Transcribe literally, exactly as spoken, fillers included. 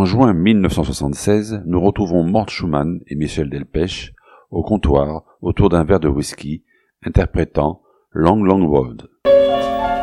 En juin mille neuf cent soixante-seize, nous retrouvons Mort Schumann et Michel Delpech au comptoir autour d'un verre de whisky, interprétant Long Long Road.